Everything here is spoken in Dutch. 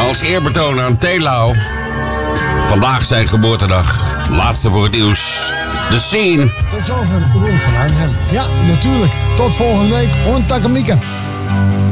Als eerbetoon aan Telau. Vandaag zijn geboortedag. Laatste voor het nieuws. De Scene. Tot zover Ron van Arnhem. Ja, natuurlijk. Tot volgende week. En takkemieken.